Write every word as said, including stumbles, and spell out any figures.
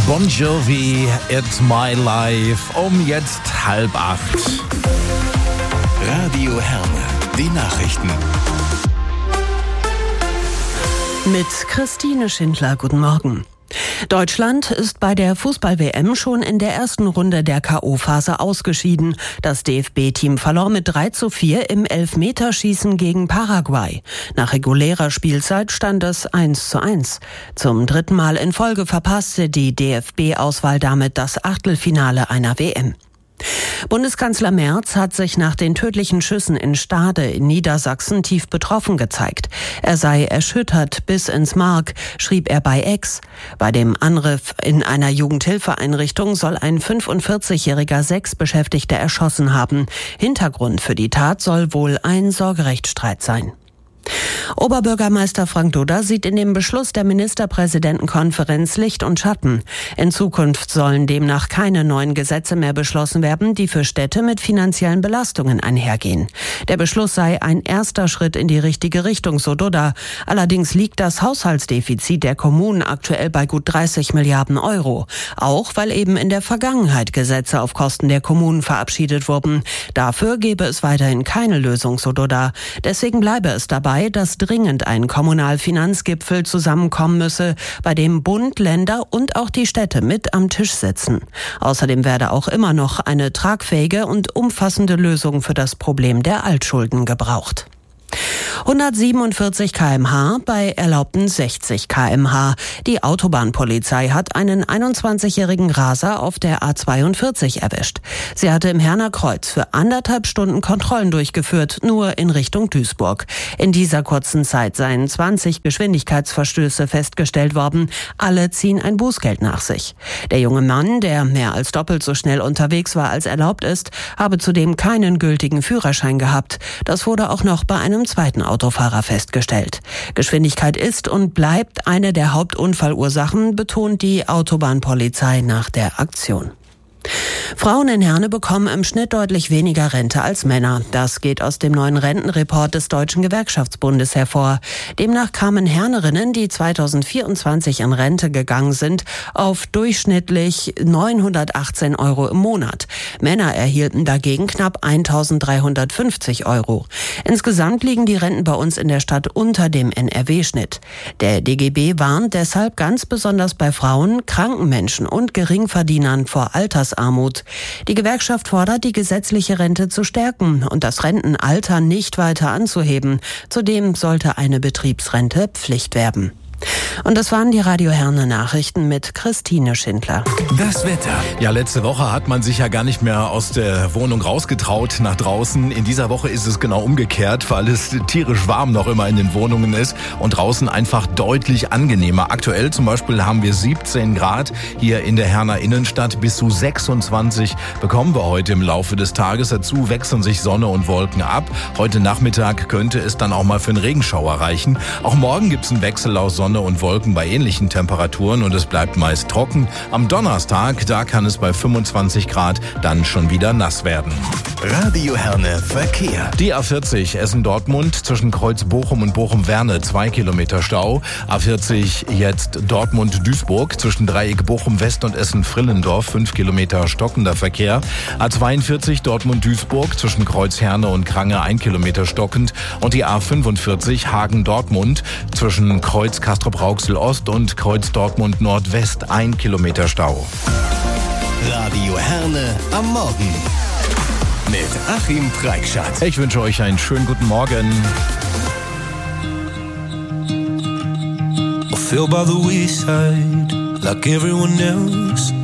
Bon Jovi, It's My Life, um jetzt halb acht. Radio Herne, die Nachrichten. Mit Christine Schindler, guten Morgen. Deutschland ist bei der Fußball-W M schon in der ersten Runde der K O-Phase ausgeschieden. Das D F B-Team verlor mit drei zu vier im Elfmeterschießen gegen Paraguay. Nach regulärer Spielzeit stand es eins zu eins. Zum dritten Mal in Folge verpasste die D F B-Auswahl damit das Achtelfinale einer W M. Bundeskanzler Merz hat sich nach den tödlichen Schüssen in Stade in Niedersachsen tief betroffen gezeigt. Er sei erschüttert bis ins Mark, schrieb er bei X. Bei dem Angriff in einer Jugendhilfeeinrichtung soll ein fünfundvierzigjähriger sechs Beschäftigte erschossen haben. Hintergrund für die Tat soll wohl ein Sorgerechtsstreit sein. Oberbürgermeister Frank Dudda sieht in dem Beschluss der Ministerpräsidentenkonferenz Licht und Schatten. In Zukunft sollen demnach keine neuen Gesetze mehr beschlossen werden, die für Städte mit finanziellen Belastungen einhergehen. Der Beschluss sei ein erster Schritt in die richtige Richtung, so Dudda. Allerdings liegt das Haushaltsdefizit der Kommunen aktuell bei gut dreißig Milliarden Euro. Auch weil eben in der Vergangenheit Gesetze auf Kosten der Kommunen verabschiedet wurden. Dafür gebe es weiterhin keine Lösung, so Dudda. Deswegen bleibe es dabei, dass dringend ein Kommunalfinanzgipfel zusammenkommen müsse, bei dem Bund, Länder und auch die Städte mit am Tisch sitzen. Außerdem werde auch immer noch eine tragfähige und umfassende Lösung für das Problem der Altschulden gebraucht. hundertsiebenundvierzig Kilometer pro Stunde bei erlaubten sechzig Kilometer pro Stunde. Die Autobahnpolizei hat einen einundzwanzigjährigen Raser auf der A zweiundvierzig erwischt. Sie hatte im Herner Kreuz für anderthalb Stunden Kontrollen durchgeführt, nur in Richtung Duisburg. In dieser kurzen Zeit seien zwanzig Geschwindigkeitsverstöße festgestellt worden. Alle ziehen ein Bußgeld nach sich. Der junge Mann, der mehr als doppelt so schnell unterwegs war als erlaubt ist, habe zudem keinen gültigen Führerschein gehabt. Das wurde auch noch bei einem zweiten Autofahrer festgestellt. Geschwindigkeit ist und bleibt eine der Hauptunfallursachen, betont die Autobahnpolizei nach der Aktion. Frauen in Herne bekommen im Schnitt deutlich weniger Rente als Männer. Das geht aus dem neuen Rentenreport des Deutschen Gewerkschaftsbundes hervor. Demnach kamen Hernerinnen, die zweitausendvierundzwanzig in Rente gegangen sind, auf durchschnittlich neunhundertachtzehn Euro im Monat. Männer erhielten dagegen knapp eintausenddreihundertfünfzig Euro. Insgesamt liegen die Renten bei uns in der Stadt unter dem N R W-Schnitt. Der D G B warnt deshalb ganz besonders bei Frauen, kranken Menschen und Geringverdienern vor Altersarmut. Die Gewerkschaft fordert, die gesetzliche Rente zu stärken und das Rentenalter nicht weiter anzuheben. Zudem sollte eine Betriebsrente Pflicht werden. Und das waren die Radio Herne Nachrichten mit Christine Schindler. Das Wetter. Ja, letzte Woche hat man sich ja gar nicht mehr aus der Wohnung rausgetraut nach draußen. In dieser Woche ist es genau umgekehrt, weil es tierisch warm noch immer in den Wohnungen ist und draußen einfach deutlich angenehmer. Aktuell zum Beispiel haben wir siebzehn Grad hier in der Herner Innenstadt. Bis zu sechsundzwanzig bekommen wir heute im Laufe des Tages. Dazu wechseln sich Sonne und Wolken ab. Heute Nachmittag könnte es dann auch mal für einen Regenschauer reichen. Auch morgen gibt es einen Wechsel aus Sonne und Wolken bei ähnlichen Temperaturen und es bleibt meist trocken. Am Donnerstag, da kann es bei fünfundzwanzig Grad dann schon wieder nass werden. Radio Herne Verkehr. Die A vierzig Essen-Dortmund zwischen Kreuz Bochum und Bochum-Werne, zwei Kilometer Stau. A vierzig jetzt Dortmund-Duisburg zwischen Dreieck Bochum-West und Essen-Frillendorf, fünf Kilometer stockender Verkehr. A zweiundvierzig Dortmund-Duisburg zwischen Kreuz Herne und Krange, ein Kilometer stockend. Und die A fünfundvierzig Hagen-Dortmund zwischen Kreuz Castrop-Rauxel-Ost und Kreuz Dortmund-Nordwest, ein Kilometer Stau. Radio Herne am Morgen mit Achim Preikschat. Ich wünsche euch einen schönen guten Morgen. I feel by the wayside like everyone else.